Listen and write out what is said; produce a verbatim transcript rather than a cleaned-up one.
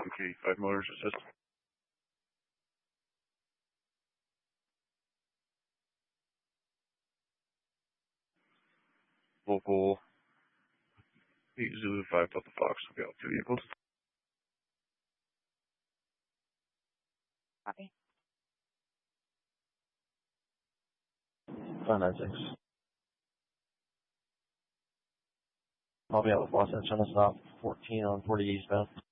one K five motors assist. Local eight Zulu five Delta Fox. We got two vehicles. Copy. five nine six. I'll be out with Los Angeles, stop fourteen on forty eastbound.